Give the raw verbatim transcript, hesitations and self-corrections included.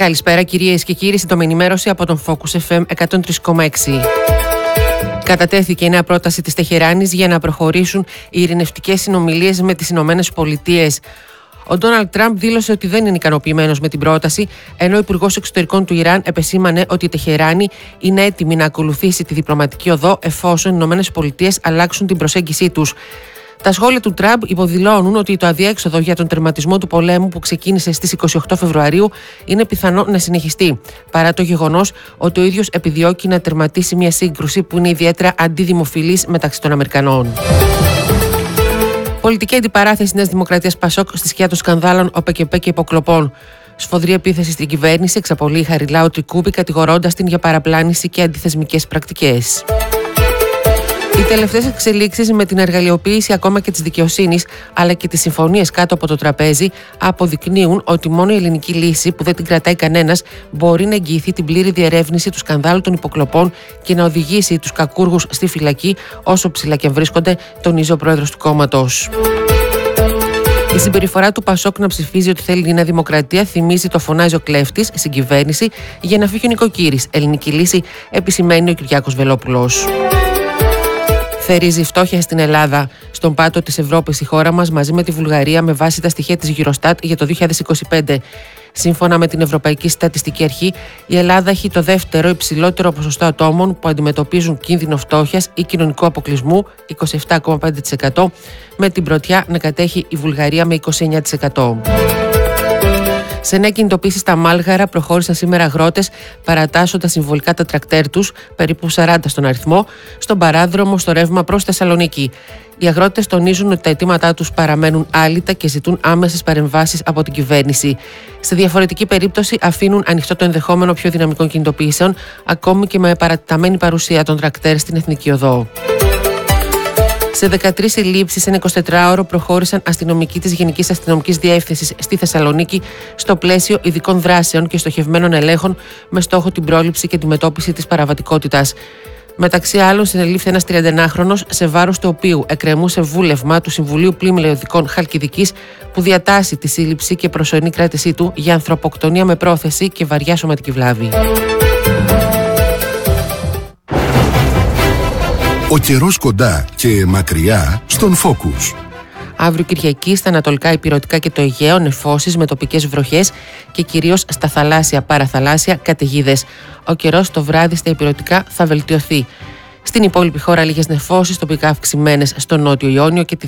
Καλησπέρα κυρίες και κύριοι, σύντομη ενημέρωση από τον Focus εφ εμ εκατόν τρία κόμμα έξι. Κατατέθηκε η νέα πρόταση της Τεχεράνης για να προχωρήσουν οι ειρηνευτικές συνομιλίες με τις Ηνωμένες Πολιτείες. Ο Ντόναλντ Τραμπ δήλωσε ότι δεν είναι ικανοποιημένος με την πρόταση, ενώ ο Υπουργός Εξωτερικών του Ιράν επεσήμανε ότι η Τεχεράνη είναι έτοιμη να ακολουθήσει τη διπλωματική οδό εφόσον οι Ηνωμένες Πολιτείες αλλάξουν την προσέγγιση τους. Τα σχόλια του Τραμπ υποδηλώνουν ότι το αδιέξοδο για τον τερματισμό του πολέμου που ξεκίνησε στις είκοσι οκτώ Φεβρουαρίου είναι πιθανό να συνεχιστεί, παρά το γεγονός ότι ο ίδιος επιδιώκει να τερματίσει μια σύγκρουση που είναι ιδιαίτερα αντιδημοφιλής μεταξύ των Αμερικανών. Πολιτική αντιπαράθεση Νέας Δημοκρατίας Πασόκ στη σκιά των σκανδάλων ΟΠΕΚΕΠΕ και υποκλοπών. Σφοδρή επίθεση στην κυβέρνηση εξαπολύει η Χαριλάου Τρικούπη, κατηγορώντας την για παραπλάνηση και αντιθεσμικές πρακτικές. Οι τελευταίες εξελίξεις με την εργαλειοποίηση ακόμα και της δικαιοσύνης, αλλά και τις συμφωνίες κάτω από το τραπέζι, αποδεικνύουν ότι μόνο η ελληνική λύση, που δεν την κρατάει κανένας, μπορεί να εγγυηθεί την πλήρη διερεύνηση του σκανδάλου των υποκλοπών και να οδηγήσει τους κακούργους στη φυλακή, όσο ψηλά και βρίσκονται, τονίζει ο πρόεδρος του κόμματος. Η συμπεριφορά του Πασόκ να ψηφίζει ότι θέλει η Νέα Δημοκρατία θυμίζει το φωνάζει ο κλέφτης στην κυβέρνηση για να φύγει ο νοικοκύρης. Ελληνική λύση, επισημαίνει ο Κυριάκος Βελόπουλος. Θερίζει η φτώχεια στην Ελλάδα. Στον πάτο της Ευρώπης η χώρα μας μαζί με τη Βουλγαρία με βάση τα στοιχεία της Eurostat για το δύο χιλιάδες είκοσι πέντε. Σύμφωνα με την Ευρωπαϊκή Στατιστική Αρχή, η Ελλάδα έχει το δεύτερο υψηλότερο ποσοστό ατόμων που αντιμετωπίζουν κίνδυνο φτώχειας ή κοινωνικού αποκλεισμού, είκοσι επτά κόμμα πέντε τοις εκατό, με την πρωτιά να κατέχει η Βουλγαρία με είκοσι εννέα τοις εκατό. Σε νέα κινητοποίηση στα Μάλγαρα προχώρησαν σήμερα αγρότες, παρατάσσοντας συμβολικά τα τρακτέρ τους, περίπου σαράντα στον αριθμό, στον παράδρομο στο ρεύμα προς Θεσσαλονίκη. Οι αγρότες τονίζουν ότι τα αιτήματά τους παραμένουν άλυτα και ζητούν άμεσες παρεμβάσεις από την κυβέρνηση. Σε διαφορετική περίπτωση αφήνουν ανοιχτό το ενδεχόμενο πιο δυναμικών κινητοποιήσεων, ακόμη και με παρατεταμένη παρουσία των τρακτέρ στην Εθνική Οδό. Σε δεκατρείς συλλήψεις, ένα εικοσιτετράωρο προχώρησαν αστυνομικοί της Γενικής Αστυνομικής Διεύθυνσης στη Θεσσαλονίκη στο πλαίσιο ειδικών δράσεων και στοχευμένων ελέγχων με στόχο την πρόληψη και αντιμετώπιση της παραβατικότητας. Μεταξύ άλλων, συνελήφθη ένας τριανταενάχρονος, σε βάρος του οποίου εκκρεμούσε βούλευμα του Συμβουλίου Πλημελαιωδικών Χαλκιδικής, που διατάσσει τη σύλληψη και προσωρινή κράτησή του για ανθρωποκτονία με πρόθεση και βαριά σωματική βλάβη. Ο καιρός κοντά και μακριά στον Focus. Αύριο Κυριακή στα ανατολικά ηπειρωτικά και το Αιγαίο νεφώσεις με τοπικές βροχές και κυρίως στα θαλάσσια παραθαλάσσια καταιγίδες. Ο καιρός το βράδυ στα ηπειρωτικά θα βελτιωθεί. Στην υπόλοιπη χώρα λίγες νεφώσεις, τοπικά αυξημένες στο νότιο Ιόνιο και τη